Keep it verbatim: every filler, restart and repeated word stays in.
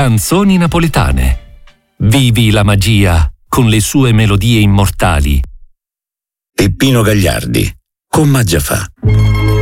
Canzoni napoletane. Vivi la magia con le sue melodie immortali. Peppino Gagliardi con Maggiafà.